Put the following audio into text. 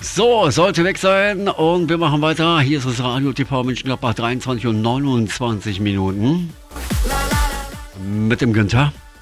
So, sollte weg sein und wir machen weiter. Hier ist das Radio TV Mönchengladbach, 23 und 29 Minuten. Mit dem Günther.